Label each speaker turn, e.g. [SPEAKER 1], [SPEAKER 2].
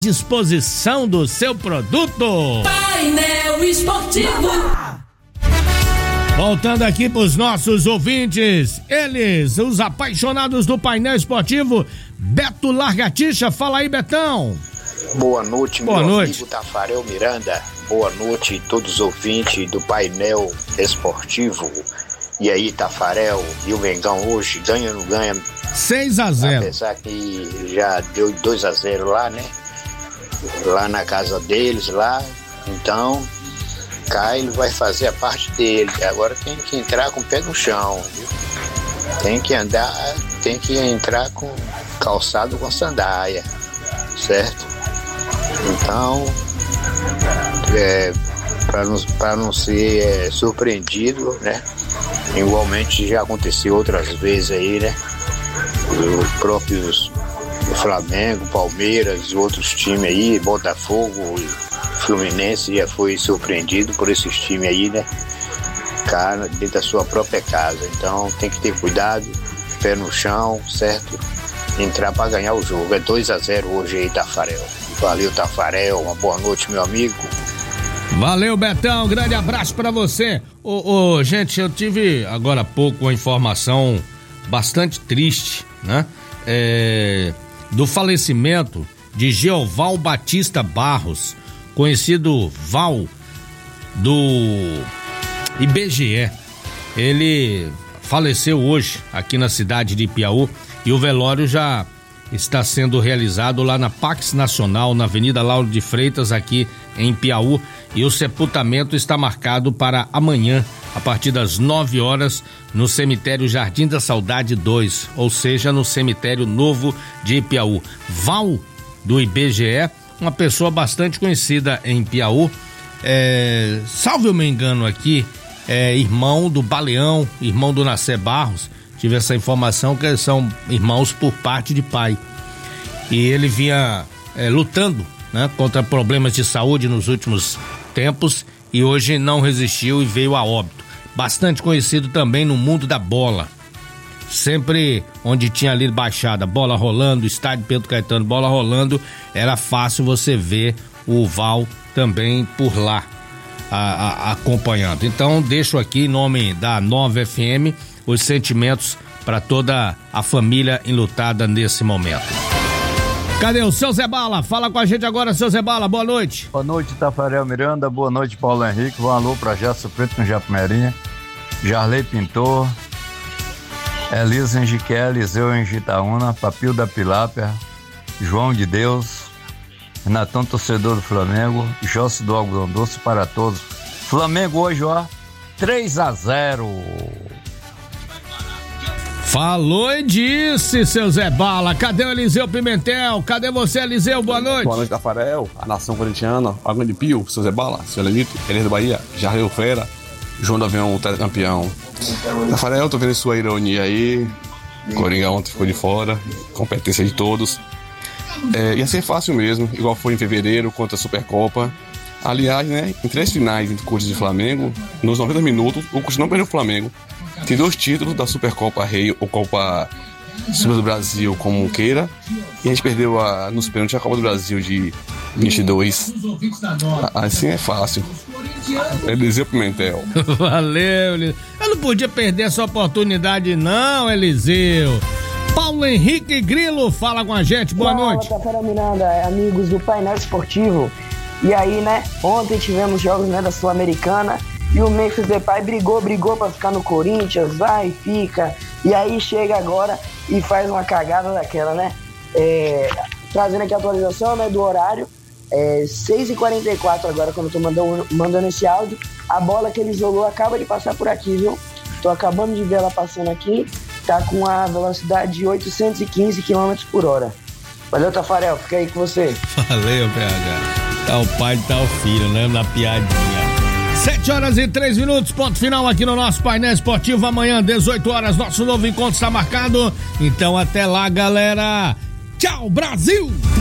[SPEAKER 1] disposição do seu produto.
[SPEAKER 2] Painel Esportivo.
[SPEAKER 1] Voltando aqui pros nossos ouvintes, eles, os apaixonados do painel esportivo, Beto Largatixa. Fala aí, Betão.
[SPEAKER 3] Boa noite,
[SPEAKER 1] Boa
[SPEAKER 3] meu
[SPEAKER 1] noite.
[SPEAKER 3] amigo Tafarel Miranda. Boa noite a todos os ouvintes do painel esportivo. E aí, Tafarel, e o Mengão hoje ganha ou não ganha?
[SPEAKER 1] 6-0.
[SPEAKER 3] Apesar que já deu 2-0 lá, né? Lá na casa deles, lá. Então, Caio vai fazer a parte dele. Agora tem que entrar com o pé no chão, viu? Tem que entrar com calçado com sandália, certo? Então, para não ser surpreendido, né? Igualmente já aconteceu outras vezes aí, né? Os próprios Flamengo, Palmeiras e outros times aí, Botafogo, Fluminense já foi surpreendido por esses times aí, né? Cara, dentro da sua própria casa. Então tem que ter cuidado, pé no chão, certo? Entrar para ganhar o jogo. É 2-0 hoje aí, Tafarel. Valeu, Tafarel. Uma boa noite, meu amigo.
[SPEAKER 1] Valeu, Betão. Grande abraço pra você. Gente, eu tive agora há pouco uma informação bastante triste, né? Do falecimento de Geoval Batista Barros, conhecido Val do IBGE. Ele faleceu hoje aqui na cidade de Piauí e o velório já está sendo realizado lá na Pax Nacional, na Avenida Lauro de Freitas, aqui em Piauí, e o sepultamento está marcado para amanhã, a partir das 9 horas, no cemitério Jardim da Saudade 2, ou seja, no cemitério novo de Piauí. Val do IBGE, uma pessoa bastante conhecida em Piauí, salve eu me engano aqui, irmão do Baleão, irmão do Nacé Barros. Tive essa informação que eles são irmãos por parte de pai. E ele vinha lutando, né, contra problemas de saúde nos últimos tempos e hoje não resistiu e veio a óbito. Bastante conhecido também no mundo da bola. Sempre onde tinha ali baixada, bola rolando, estádio Pedro Caetano, bola rolando, era fácil você ver o Val também por lá acompanhando. Então deixo aqui em nome da 9 FM os sentimentos para toda a família enlutada nesse momento. Cadê o seu Zé Bala? Fala com a gente agora, seu Zé Bala, boa noite.
[SPEAKER 4] Boa noite, Tafarel Miranda, boa noite, Paulo Henrique, um alô pra Gerson Preto no Japumerinha, Jarley Pintor, Elisa Engiqué, Eliseu Engitaúna, Papil da Pilápia, João de Deus, Renatão Torcedor do Flamengo, Jossi do Algodão Doce para todos. Flamengo hoje, ó, 3-0.
[SPEAKER 1] Falou e disse, seu Zé Bala. Cadê o Eliseu Pimentel? Cadê você, Eliseu? Boa noite.
[SPEAKER 5] Boa noite, Tafarel, a nação corintiana, a Grande Pio, seu Zé Bala, seu Lenito, Elis do Bahia, Jarley Fera, João do Avião, o telecampeão. Tafarel, tô vendo sua ironia aí. Coringa ontem ficou de fora, competência de todos. Ia ser fácil mesmo, igual foi em fevereiro contra a Supercopa. Aliás, né, em 3 finais entre Corinthians e Flamengo, nos 90 minutos, o Corinthians não perdeu o Flamengo. Tem 2 títulos da Supercopa Rei ou Copa Super do Brasil, como queira. E a gente perdeu nos pênaltis a Copa do Brasil de 22. Assim é fácil. Eliseu Pimentel.
[SPEAKER 1] Valeu, Eliseu. Eu não podia perder essa oportunidade não, Eliseu. Paulo Henrique Grilo, fala com a gente, boa noite.
[SPEAKER 6] Tafarel Miranda, amigos do Painel Esportivo. E aí, né, ontem tivemos jogos, né, da Sul-Americana. E o Memphis Depay brigou pra ficar no Corinthians, vai e fica. E aí chega agora e faz uma cagada daquela, né? Trazendo aqui a atualização, né, do horário. 6h44 agora, quando eu tô mandando esse áudio. A bola que ele jogou acaba de passar por aqui, viu? Tô acabando de ver ela passando aqui. Tá com a velocidade de 815 km por hora. Valeu, Tafarel, fica aí com você.
[SPEAKER 1] Valeu, PH. Tá o pai e tá o filho, né? Na piadinha. 7h03, ponto final aqui no nosso painel esportivo. Amanhã, 18 horas, nosso novo encontro está marcado. Então até lá, galera. Tchau, Brasil!